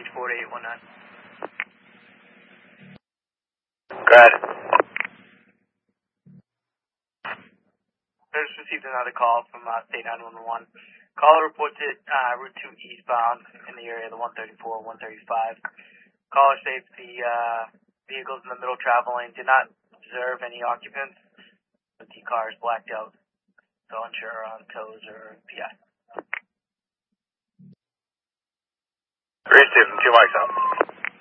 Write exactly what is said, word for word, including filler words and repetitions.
four eight one nine. Good. I just received another call from uh, State nine one one. Caller reported uh, Route two eastbound in the area of the one thirty-four, one thirty-five. Caller states the uh, vehicles in the middle travel lane did not observe any occupants, but the car is blacked out, so unsure on tows or P I. Three Stephen, two mics out.